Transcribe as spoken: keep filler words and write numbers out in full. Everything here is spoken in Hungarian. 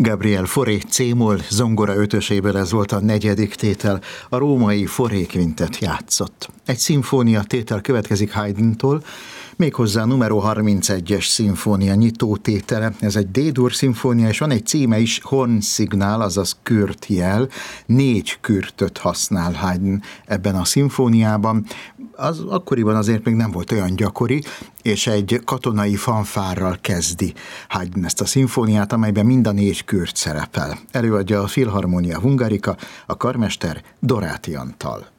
Gabriel Fauré C-moll zongora ötöséből ez volt a negyedik tétel, a római Fauré kvintet játszott. Egy szimfónia tétel következik Haydntól, méghozzá a numero harmincegyes szimfónia nyitó tétele, ez egy D-dur szimfónia, és van egy címe is, Hornszignál, azaz kürtjel, négy kürtöt használ Haydn ebben a szimfóniában. Az akkoriban azért még nem volt olyan gyakori, és egy katonai fanfárral kezdi Haydn ezt a szimfóniát, amelyben mind a négy kürt szerepel. Előadja a Philharmonia Hungarica, a karmester Doráti Antal.